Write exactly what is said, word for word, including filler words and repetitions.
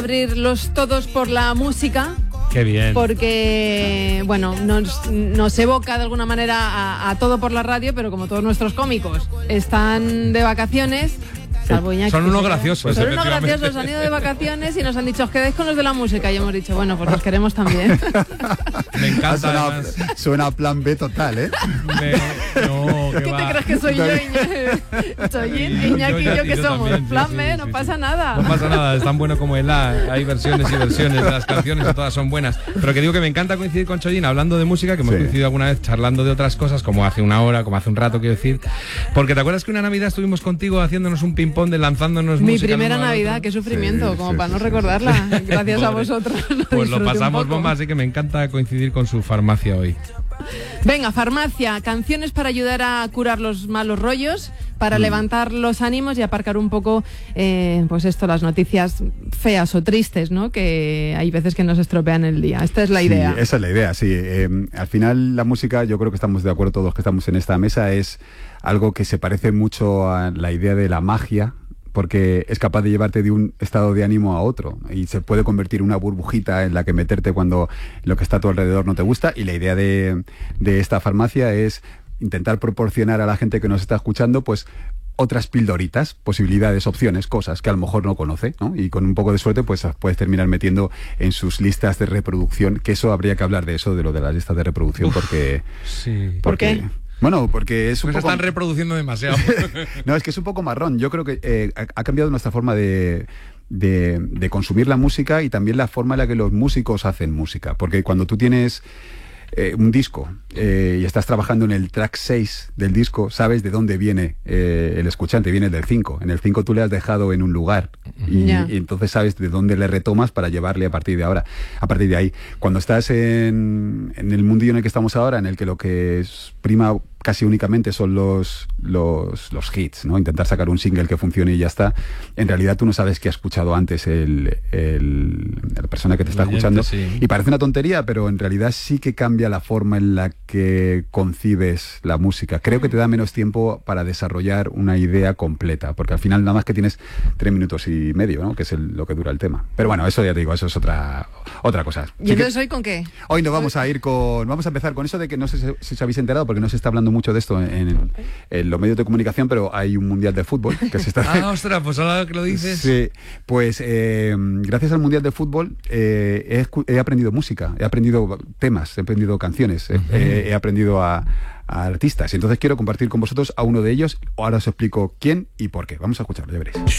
Abrirlos todos por la música. Qué bien. Porque, bueno, nos, nos evoca de alguna manera a, a todo por la radio, pero como todos nuestros cómicos están de vacaciones, salvo Iñaki, son unos graciosos. Son unos graciosos, han ido de vacaciones y nos han dicho, os quedáis con los de la música. Y hemos dicho, bueno, pues los queremos también. Me encanta. Suena, suena a plan B total, ¿eh? Me, no, ¿Qué, ¿Qué te crees que soy yo, Iñaki? Soy Iñaki y yo, yo que somos. También, plan sí, B, sí, no sí, pasa sí. nada. No pasa nada, es tan bueno como el A. Hay versiones y versiones de las canciones y todas son buenas. Pero que digo que me encanta coincidir con Chollín hablando de música, que hemos sí. coincidido alguna vez charlando de otras cosas, como hace una hora, como hace un rato, quiero decir. Porque te acuerdas que una Navidad estuvimos contigo haciéndonos un ping-pong de lanzándonos Mi música. Mi primera Navidad, qué sufrimiento, sí, como sí, para sí, no sí, recordarla. Sí. Gracias Pobre. a vosotros. Lo pues lo pasamos bomba, así que me encanta coincidir con su farmacia hoy. Venga, farmacia, canciones para ayudar a curar los malos rollos, para mm. levantar los ánimos y aparcar un poco, eh, pues esto, las noticias feas o tristes, ¿no? Que hay veces que nos estropean el día. Esta es la sí, idea. Esa es la idea, sí. Eh, al final la música, yo creo que estamos de acuerdo todos los que estamos en esta mesa, es algo que se parece mucho a la idea de la magia, porque es capaz de llevarte de un estado de ánimo a otro y se puede convertir en una burbujita en la que meterte cuando lo que está a tu alrededor no te gusta. Y la idea de, de esta farmacia es intentar proporcionar a la gente que nos está escuchando pues otras pildoritas, posibilidades, opciones, cosas que a lo mejor no conoce, ¿no? Y con un poco de suerte pues puedes terminar metiendo en sus listas de reproducción, que eso habría que hablar de eso, de lo de las listas de reproducción. Uf, porque, sí. ¿Por qué? Bueno, porque es un pues poco... están reproduciendo demasiado. No, es que es un poco marrón. Yo creo que eh, ha, ha cambiado nuestra forma de, de, de consumir la música y también la forma en la que los músicos hacen música. Porque cuando tú tienes eh, un disco eh, y estás trabajando en el track seis del disco, sabes de dónde viene eh, el escuchante, viene del cinco. En el cinco tú le has dejado en un lugar y, yeah. y entonces sabes de dónde le retomas para llevarle a partir de ahora, a partir de ahí. Cuando estás en, en el mundillo en el que estamos ahora, en el que lo que es prima casi únicamente son los, los, los hits, ¿no? Intentar sacar un single que funcione y ya está. En realidad tú no sabes qué ha escuchado antes el, el, la persona que te está escuchando. Sí. Y parece una tontería, pero en realidad sí que cambia la forma en la que concibes la música. Creo que te da menos tiempo para desarrollar una idea completa, porque al final nada más que tienes tres minutos y medio, ¿no? Que es el, lo que dura el tema. Pero bueno, eso ya te digo, eso es otra, otra cosa. ¿Y sí entonces hoy con qué? Hoy nos vamos a ir con... Vamos a empezar con eso de que no sé si, si os habéis enterado, porque no se está hablando mucho de esto en, en, en los medios de comunicación, pero hay un mundial de fútbol que se está... Ah, ostras, pues ahora que lo dices... Sí, pues eh, gracias al mundial de fútbol eh, he, he aprendido música, he aprendido temas, he aprendido canciones, uh-huh. he, he aprendido a, a artistas. Entonces quiero compartir con vosotros a uno de ellos. Ahora os explico quién y por qué. Vamos a escucharlo, ya veréis.